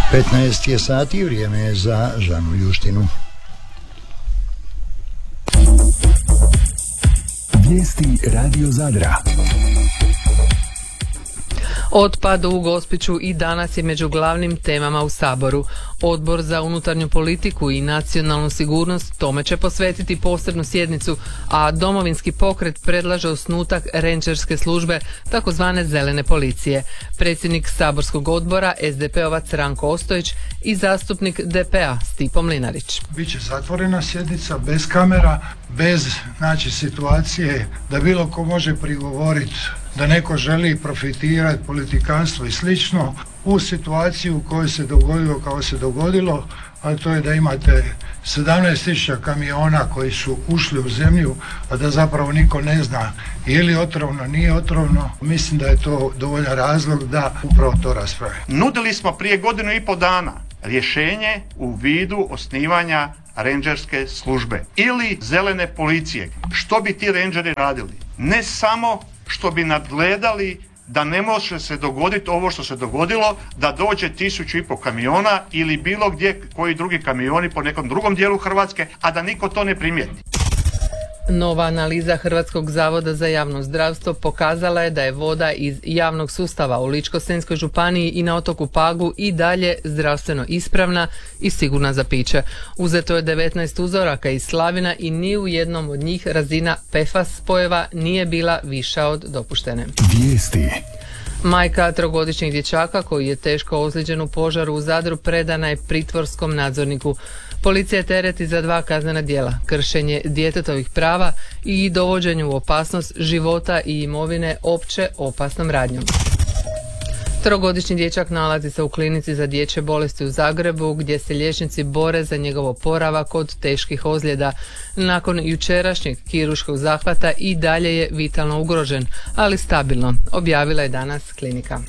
15 je sati, vrijeme je za Žanu Ljuštinu. Vijesti Radio Zadra. Otpad u Gospiću i danas je među glavnim temama u Saboru. Odbor za unutarnju politiku i nacionalnu sigurnost tome će posvetiti posebnu sjednicu, a Domovinski pokret predlaže osnutak rendžerske službe, takozvane zelene policije. Predsjednik saborskog odbora SDP-ovac Ranko Ostojić i zastupnik DP-a Stipo Mlinarić. Biće zatvorena sjednica, bez kamera, bez situacije da bilo ko može prigovoriti da neko želi profitirati, politikanstvo i slično u situaciju u kojoj se dogodilo kao se dogodilo, a to je da imate 17.000 kamiona koji su ušli u zemlju, a da zapravo niko ne zna je li otrovno, nije otrovno. Mislim da je to dovoljan razlog da upravo to rasprave. Nudili smo prije 1,5 dana rješenje u vidu osnivanja rendžerske službe ili zelene policije. Što bi ti rendžeri radili? Ne samo što bi nadgledali da ne može se dogoditi ovo što se dogodilo, da dođe 1.500 kamiona ili bilo gdje koji drugi kamioni po nekom drugom dijelu Hrvatske, a da niko to ne primijeti. Nova analiza Hrvatskog zavoda za javno zdravstvo pokazala je da je voda iz javnog sustava u Ličko-senjskoj županiji i na otoku Pagu i dalje zdravstveno ispravna i sigurna za piće. Uzeto je 19 uzoraka iz slavina i ni u jednom od njih razina PFAS spojeva nije bila viša od dopuštene. Vijesti. Majka trogodišnjeg dječaka koji je teško ozlijeđen u požaru u Zadru predana je pritvorskom nadzorniku. Policija tereti za 2 kaznena djela, kršenje djetetovih prava i dovođenje u opasnost života i imovine opće opasnom radnjom. Trogodišnji dječak nalazi se u klinici za dječje bolesti u Zagrebu gdje se liječnici bore za njegov oporavak od teških ozljeda. Nakon jučerašnjeg kirurškog zahvata i dalje je vitalno ugrožen, ali stabilno, objavila je danas klinika.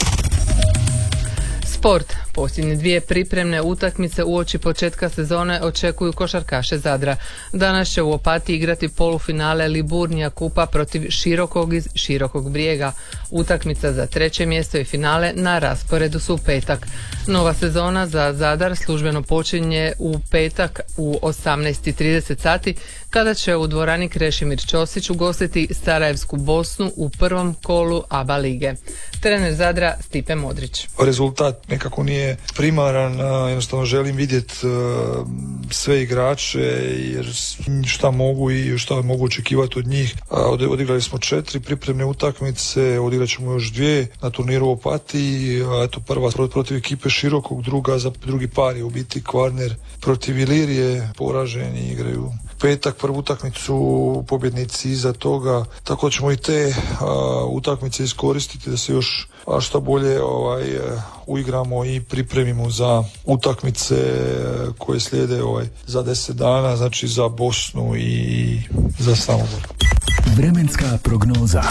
Sport. Posljednje 2 pripremne utakmice uoči početka sezone očekuju košarkaše Zadra. Danas će u Opatiji igrati polufinale Liburnija kupa protiv Širokog iz Širokog Brijega. Utakmica za 3. mjesto i finale na rasporedu su u petak. Nova sezona za Zadar službeno počinje u petak u 18:30 sati kada će u dvorani Krešimir Ćosić ugostiti Sarajevsku Bosnu u prvom kolu ABA lige. Trener Zadra Stipe Modrić. Rezultat nekako nije primaran, jednostavno želim vidjeti sve igrače jer šta mogu i šta mogu očekivati od njih. Odigrali smo 4 pripremne utakmice, odigrat ćemo još 2 na turniru u Opatiji, eto prva protiv ekipe Širokog, druga za drugi par je u biti Kvarner protiv Ilirije, poraženi igraju petak prvu utakmicu, pobjednici iza toga, tako da ćemo i te utakmice iskoristiti da se još što bolje uigramo i pripremimo za utakmice koje slijede za 10 dana, znači za Bosnu i za Samobor. Vremenska prognoza.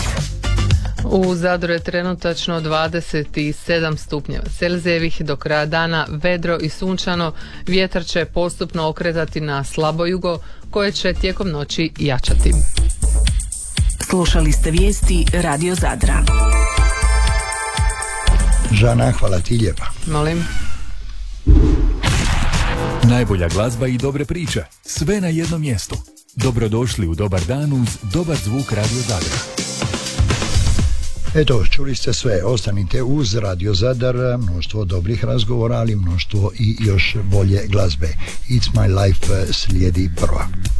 U Zadru je trenutačno 27 stupnjeva Celzijevih, do kraja dana vedro i sunčano, vjetar će postupno okretati na slabo jugo koje će tijekom noći jačati. Slušali ste vijesti Radio Zadra. Žana, hvala ti lijepa. Molim. Najbolja glazba i dobre priče, sve na jednom mjestu. Dobrodošli u Dobar dan uz dobar zvuk Radio Zadra. Eto, čuli ste sve, ostanite uz Radio Zadar, mnoštvo dobrih razgovora, ali mnoštvo i još bolje glazbe. It's My Life slijedi prva.